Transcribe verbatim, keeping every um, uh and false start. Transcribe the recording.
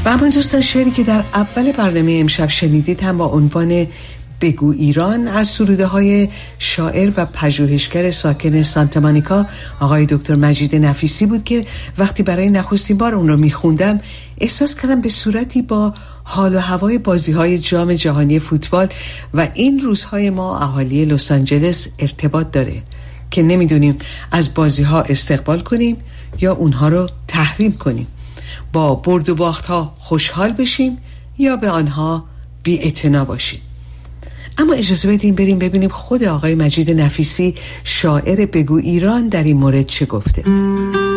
و اما دوستان، شعری که در اول برنامه امشب شنیدید هم با عنوان بگو ایران از سروده های شاعر و پژوهشگر ساکن سانتا مونیکا آقای دکتر مجید نفیسی بود که وقتی برای نخستین بار اون رو میخوندم احساس کردم به صورتی با حال و هوای بازی های جام جهانی فوتبال و این روزهای ما اهالی لس آنجلس ارتباط داره که نمیدونیم از بازی ها استقبال کنیم یا اونها رو تحریم کنیم، با برد و باخت ها خوشحال بشیم یا به آنها بی‌اعتنا باشیم. اما اجازه بدیم بریم ببینیم خود آقای مجید نفیسی شاعر بگو ایران در این مورد چه گفته.